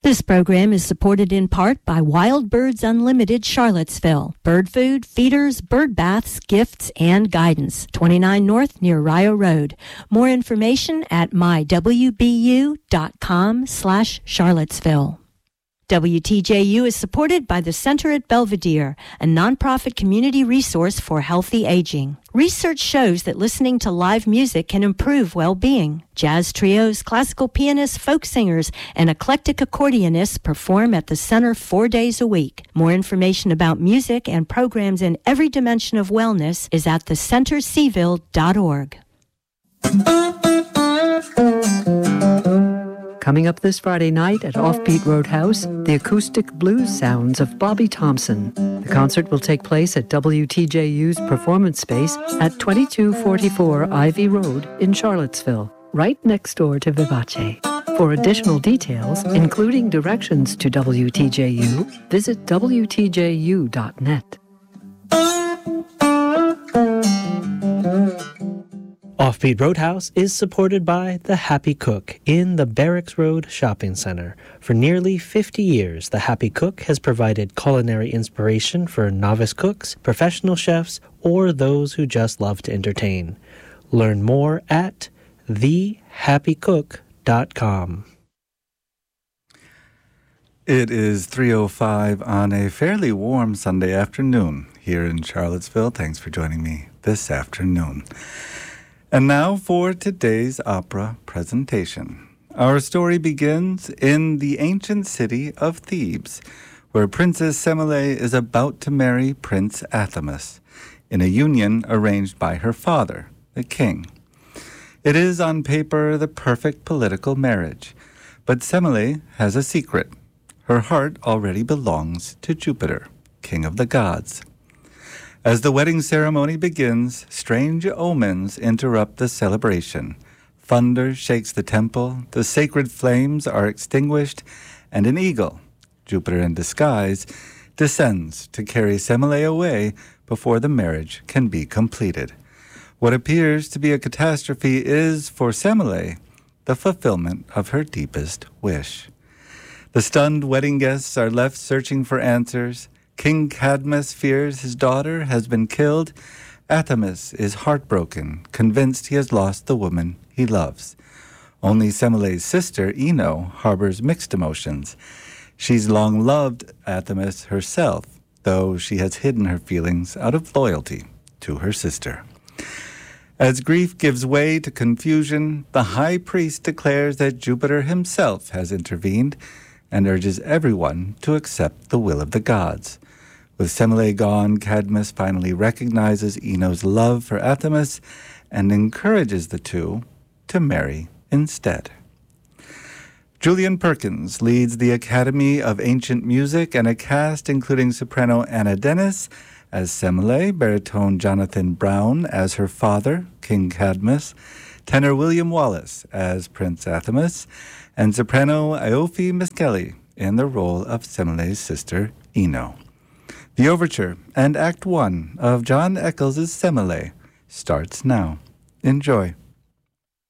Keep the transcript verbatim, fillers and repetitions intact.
This program is supported in part by Wild Birds Unlimited Charlottesville. Bird food, feeders, bird baths, gifts, and guidance. twenty-nine North near Rio Road. More information at mywbu.com slash Charlottesville. W T J U is supported by the Center at Belvedere, a nonprofit community resource for healthy aging. Research shows that listening to live music can improve well-being. Jazz trios, classical pianists, folk singers, and eclectic accordionists perform at the center four days a week. More information about music and programs in every dimension of wellness is at the center c ville dot org. Coming up this Friday night at Offbeat Roadhouse, the acoustic blues sounds of Bobby Thompson. The concert will take place at W T J U's performance space at twenty-two forty-four Ivy Road in Charlottesville, right next door to Vivace. For additional details, including directions to W T J U, visit w t j u dot net. Offbeat Roadhouse is supported by The Happy Cook in the Barracks Road Shopping Center. For nearly fifty years, The Happy Cook has provided culinary inspiration for novice cooks, professional chefs, or those who just love to entertain. Learn more at the happy cook dot com. It is three oh five on a fairly warm Sunday afternoon here in Charlottesville. Thanks for joining me this afternoon. And now for today's opera presentation. Our story begins in the ancient city of Thebes, where Princess Semele is about to marry Prince Athamas in a union arranged by her father, the king. It is on paper the perfect political marriage, but Semele has a secret. Her heart already belongs to Jupiter, king of the gods. As the wedding ceremony begins, strange omens interrupt the celebration. Thunder shakes the temple, the sacred flames are extinguished, and an eagle, Jupiter in disguise, descends to carry Semele away before the marriage can be completed. What appears to be a catastrophe is, for Semele, the fulfillment of her deepest wish. The stunned wedding guests are left searching for answers. King Cadmus fears his daughter has been killed. Athamas is heartbroken, convinced he has lost the woman he loves. Only Semele's sister, Ino, harbors mixed emotions. She's long loved Athamas herself, though she has hidden her feelings out of loyalty to her sister. As grief gives way to confusion, the high priest declares that Jupiter himself has intervened and urges everyone to accept the will of the gods. With Semele gone, Cadmus finally recognizes Ino's love for Athamas and encourages the two to marry instead. Julian Perkins leads the Academy of Ancient Music and a cast including soprano Anna Dennis as Semele, baritone Jonathan Brown as her father, King Cadmus, tenor William Wallace as Prince Athamas, and soprano Aoife Miskelly in the role of Semele's sister, Ino. The overture and Act One of John Eccles' Semele starts now. Enjoy.